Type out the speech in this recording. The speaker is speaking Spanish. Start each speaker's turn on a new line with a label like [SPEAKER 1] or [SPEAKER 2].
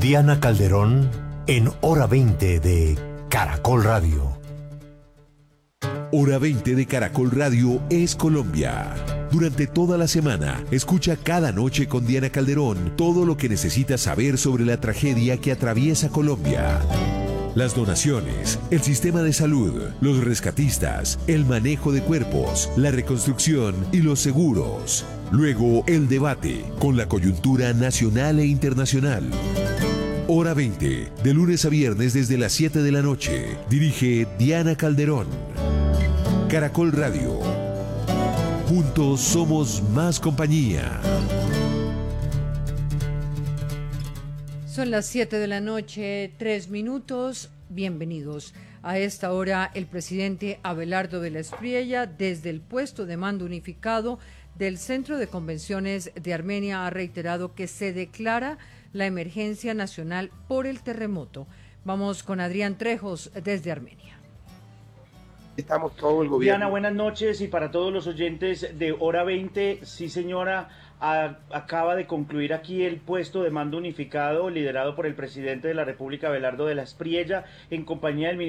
[SPEAKER 1] Diana Calderón en Hora 20 de Caracol Radio.
[SPEAKER 2] Hora 20 de Caracol Radio es Colombia. Durante toda la semana, escucha cada noche con Diana Calderón todo lo que necesitas saber sobre la tragedia que atraviesa Colombia. Las donaciones, el sistema de salud, los rescatistas, el manejo de cuerpos, la reconstrucción y los seguros. Luego, el debate con la coyuntura nacional e internacional. Hora 20, de lunes a viernes desde las 7 de la noche. Dirige Diana Calderón. Caracol Radio. Juntos somos más compañía.
[SPEAKER 3] Son las 7 de la noche, 3 minutos. Bienvenidos. A esta hora, el presidente Abelardo de la Espriella, desde el puesto de mando unificado del Centro de Convenciones de Armenia, ha reiterado que se declara la emergencia nacional por el terremoto. Vamos con Adrián Trejos desde Armenia.
[SPEAKER 4] Estamos todo el gobierno.
[SPEAKER 5] Diana, buenas noches, y para todos los oyentes de Hora 20, sí señora, acaba de concluir aquí el puesto de mando unificado liderado por el presidente de la República, Abelardo de la Espriella, en compañía del ministro